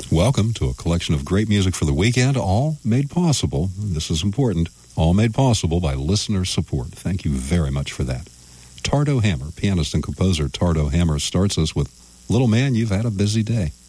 Welcome to a collection of great music for the weekend, all made possible, this is important, all made possible by listener support. Thank you very much for that. Tardo Hammer, pianist and composer Tardo Hammer, starts us with Little Man, You've Had a Busy Day.